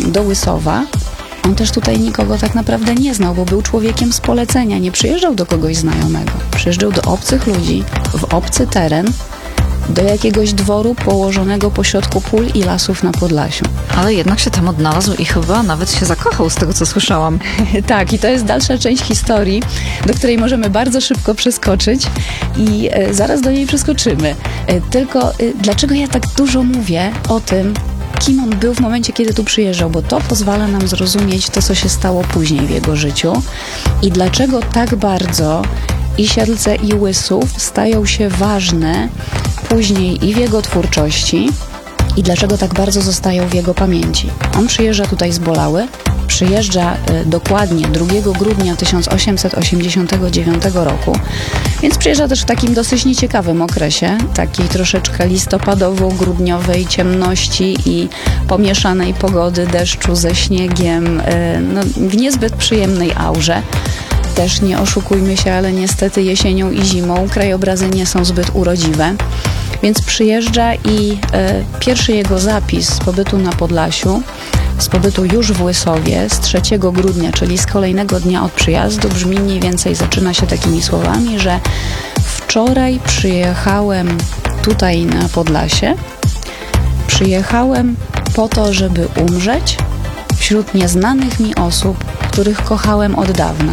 do Łysowa, on też tutaj nikogo tak naprawdę nie znał, bo był człowiekiem z polecenia, nie przyjeżdżał do kogoś znajomego. Przyjeżdżał do obcych ludzi, w obcy teren, do jakiegoś dworu położonego pośrodku pól i lasów na Podlasiu. Ale jednak się tam odnalazł i chyba nawet się zakochał, z tego co słyszałam. Tak, i to jest dalsza część historii, do której możemy bardzo szybko przeskoczyć i zaraz do niej przeskoczymy. Tylko dlaczego ja tak dużo mówię o tym, kim on był w momencie, kiedy tu przyjeżdżał, bo to pozwala nam zrozumieć to, co się stało później w jego życiu i dlaczego tak bardzo i Siedlce, i Łysów stają się ważne później i w jego twórczości i dlaczego tak bardzo zostają w jego pamięci. On przyjeżdża tutaj z Bolały, przyjeżdża dokładnie 2 grudnia 1889 roku, więc przyjeżdża też w takim dosyć nieciekawym okresie, takiej troszeczkę listopadowo-grudniowej ciemności i pomieszanej pogody, deszczu ze śniegiem, w niezbyt przyjemnej aurze. Też nie oszukujmy się, ale niestety jesienią i zimą krajobrazy nie są zbyt urodziwe. Więc przyjeżdża i pierwszy jego zapis z pobytu na Podlasiu, z pobytu już w Łysowie z 3 grudnia, czyli z kolejnego dnia od przyjazdu, brzmi mniej więcej, zaczyna się takimi słowami, że wczoraj przyjechałem tutaj na Podlasie, przyjechałem po to, żeby umrzeć wśród nieznanych mi osób, których kochałem od dawna.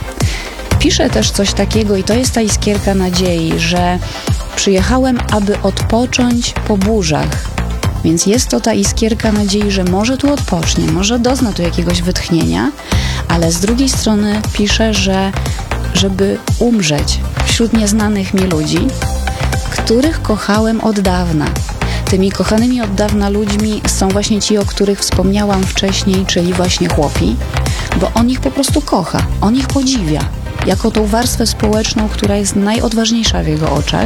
Pisze też coś takiego i to jest ta iskierka nadziei, że przyjechałem, aby odpocząć po burzach. Więc jest to ta iskierka nadziei, że może tu odpocznie, może dozna tu jakiegoś wytchnienia, ale z drugiej strony pisze, że żeby umrzeć wśród nieznanych mi ludzi, których kochałem od dawna. Tymi kochanymi od dawna ludźmi są właśnie ci, o których wspomniałam wcześniej, czyli właśnie chłopi, bo on ich po prostu kocha, on ich podziwia. Jako tą warstwę społeczną, która jest najodważniejsza w jego oczach.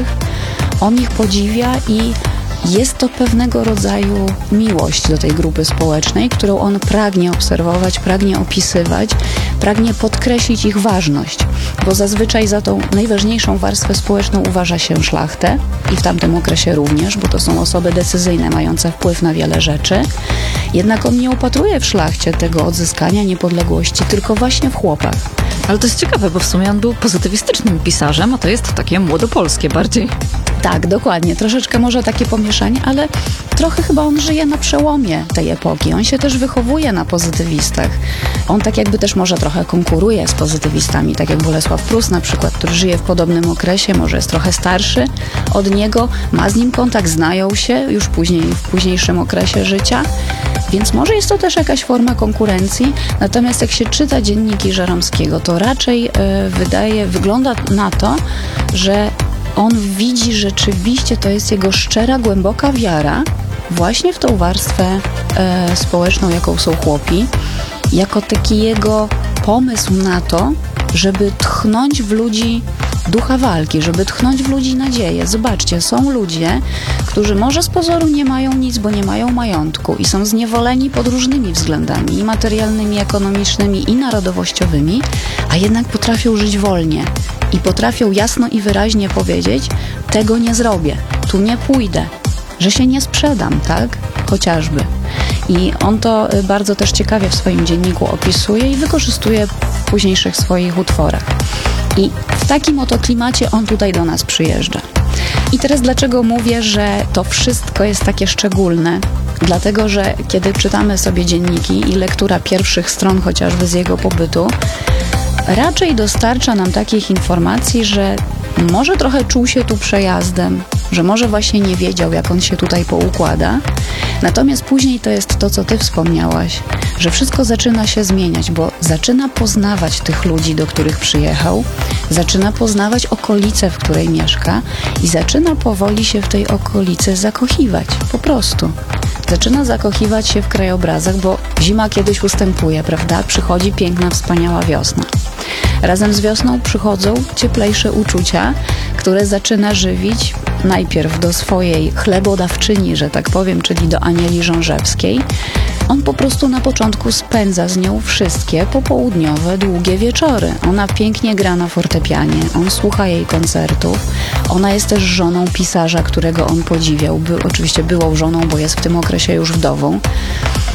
On ich podziwia i jest to pewnego rodzaju miłość do tej grupy społecznej, którą on pragnie obserwować, pragnie opisywać, pragnie podkreślić ich ważność, bo zazwyczaj za tą najważniejszą warstwę społeczną uważa się szlachtę i w tamtym okresie również, bo to są osoby decyzyjne, mające wpływ na wiele rzeczy. Jednak on nie upatruje w szlachcie tego odzyskania niepodległości, tylko właśnie w chłopach. Ale to jest ciekawe, bo w sumie on był pozytywistycznym pisarzem, a to jest takie młodopolskie bardziej. Tak, dokładnie. Troszeczkę może takie pomieszanie, ale trochę chyba on żyje na przełomie tej epoki. On się też wychowuje na pozytywistach. On tak jakby też może trochę konkuruje z pozytywistami, tak jak Bolesław Prus na przykład, który żyje w podobnym okresie, może jest trochę starszy od niego, ma z nim kontakt, znają się już później, w późniejszym okresie życia. Więc może jest to też jakaś forma konkurencji, natomiast jak się czyta dzienniki Żeromskiego, to raczej wygląda na to, że on widzi rzeczywiście, to jest jego szczera, głęboka wiara właśnie w tą warstwę społeczną, jaką są chłopi, jako taki jego pomysł na to, żeby tchnąć w ludzi ducha walki, żeby tchnąć w ludzi nadzieję. Zobaczcie, są ludzie, którzy może z pozoru nie mają nic, bo nie mają majątku i są zniewoleni pod różnymi względami, i materialnymi, i ekonomicznymi, i narodowościowymi, a jednak potrafią żyć wolnie i potrafią jasno i wyraźnie powiedzieć: tego nie zrobię, tu nie pójdę, że się nie sprzedam, tak? Chociażby. I on to bardzo też ciekawie w swoim dzienniku opisuje i wykorzystuje w późniejszych swoich utworach. I w takim oto klimacie on tutaj do nas przyjeżdża. I teraz dlaczego mówię, że to wszystko jest takie szczególne? Dlatego, że kiedy czytamy sobie dzienniki i lektura pierwszych stron chociażby z jego pobytu, raczej dostarcza nam takich informacji, że może trochę czuł się tu przejazdem, że może właśnie nie wiedział, jak on się tutaj poukłada. Natomiast później to jest to, co ty wspomniałaś, że wszystko zaczyna się zmieniać, bo zaczyna poznawać tych ludzi, do których przyjechał, zaczyna poznawać okolicę, w której mieszka i zaczyna powoli się w tej okolicy zakochiwać, po prostu. Zaczyna zakochiwać się w krajobrazach, bo zima kiedyś ustępuje, prawda? Przychodzi piękna, wspaniała wiosna. Razem z wiosną przychodzą cieplejsze uczucia, które zaczyna żywić najpierw do swojej chlebodawczyni, że tak powiem, czyli do Anieli Żążewskiej. On po prostu na początku spędza z nią wszystkie popołudniowe, długie wieczory. Ona pięknie gra na fortepianie, on słucha jej koncertów. Ona jest też żoną pisarza, którego on podziwiał. Oczywiście byłą żoną, bo jest w tym okresie już wdową.